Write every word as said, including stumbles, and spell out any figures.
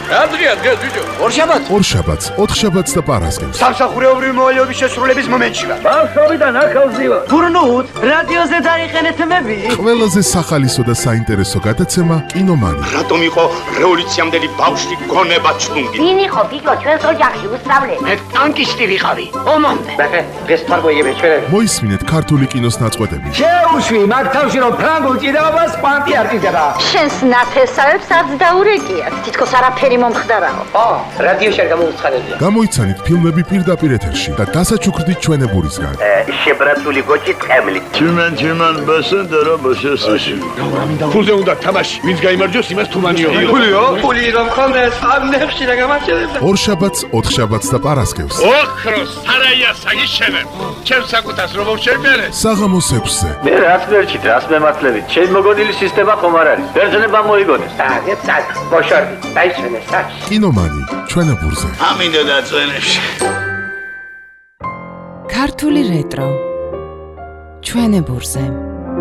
Adria, დღეს ბიჭო. ორშაბათს. ორშაბათს, ოთხშაბათს და პარასკევს. სამსახურეობრივი მოვალეობის შესრულების მომენტში ვარ. ბავშვობიდან ახალზივა. გურნუთ, რადიოზე დაიხენეთ მები. ყველაზე სახალისო და საინტერესო გადაცემა კინომანი. რატომ იყო რევოლუციამდელი ბავშვი გონება ჩლუნგი? ვინ იყო ბიჭო ჩვენს ოჯახში უსწავლე? მე ტანკისტი ვიყავი. ომამდე. ბახე, დღეს თარგოიები ჩვენები. მოისმინეთ ქართული კინოს ნაწყვეტები. შეუშვი მაგ თავში რომ ფრანგულ ჭიდაობას კვანტი არ ტიდება. შენს ნათესავებს არც დაურეკიათ. თითქოს არაფერი მომხდარაო. ო, რადიოში არ გამოუცხადებია. გამოიცანით ფილმები პირდაპირ ეთერში და დასაჩუქრდით ჩვენებურისგან. შებრატული გოჭი ტყემლი. Чиман, чиман, басендера, басесაში. ფულზე უნდა თამაში, ვინც გაიმარჯვოს, იმას თუმანიო. ფულიო? ფული რომ ხონდეს, ამ ნეხში რა გამარჯვებდა. ორშაბათს, ოთხშაბათს და პარასკევს. ოქროს სარაია საგიშენებ. ჩემს საკუთას რომ შევმერე. საღამოს ექვსზე. მე რაც მერჩით, რას მემართლებით. ჩემ მოგონილი სისტემა ხომ არ არის. ბერძნება მოიგონეს. აგეთ წად, მოშორდი, დაისვენე საჩ. კინომანი, ჩვენებურზე. ამინდა დაწვენებში. ქართული რეტრო ჩვენებურზე.